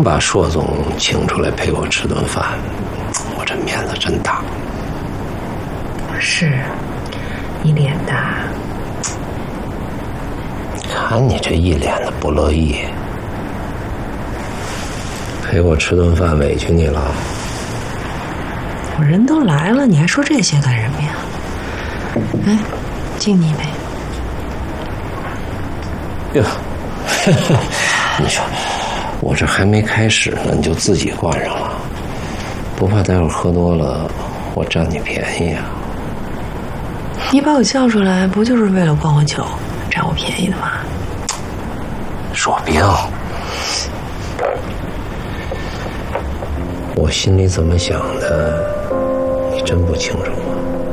把硕总请出来陪我吃顿饭，我这面子真大。 是，你脸大。 看你这一脸的不乐意，陪我吃顿饭委屈你了？ 我人都来了，你还说这些干什么呀？哎，敬你一杯。 哟，你说我这还没开始呢，你就自己灌上了，不怕待会儿喝多了我占你便宜啊？ 你把我叫出来，不就是为了灌我酒，占我便宜的吗？ 说不定。我心里怎么想的，你真不清楚吗？